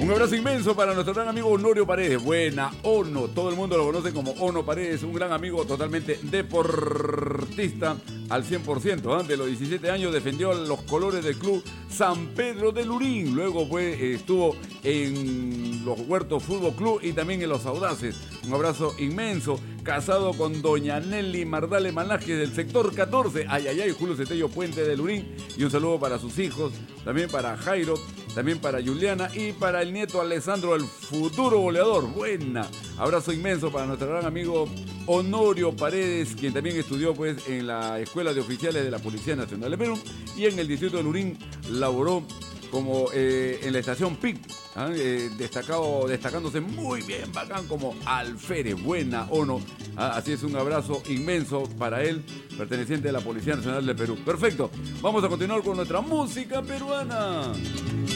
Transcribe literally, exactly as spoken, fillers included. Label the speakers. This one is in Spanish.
Speaker 1: Un abrazo inmenso para nuestro gran amigo Honorio Paredes. Buena, Ono. Todo el mundo lo conoce como Ono Paredes. Un gran amigo totalmente deportista al cien por ciento. ¿eh? De los diecisiete años defendió los colores del club San Pedro de Lurín. Luego fue, eh, estuvo en los Huertos Fútbol Club y también en los Audaces. Un abrazo inmenso. Casado con doña Nelly Mardale Malaje del sector catorce. Ay, ay, ay, Julio Cetello Puente de Lurín. Y un saludo para sus hijos, también para Jairo, también para Juliana y para el nieto Alessandro, el futuro goleador. Buena. Abrazo inmenso para nuestro gran amigo Honorio Paredes, quien también estudió pues en la Escuela de Oficiales de la Policía Nacional de Perú y en el distrito de Lurín laboró como eh, en la estación P I C, ¿eh? Eh, destacado, destacándose muy bien, bacán, como alférez. Buena, Ono. ¿Ah? Así es, un abrazo inmenso para él, perteneciente a la Policía Nacional de Perú. Perfecto, vamos a continuar con nuestra música peruana.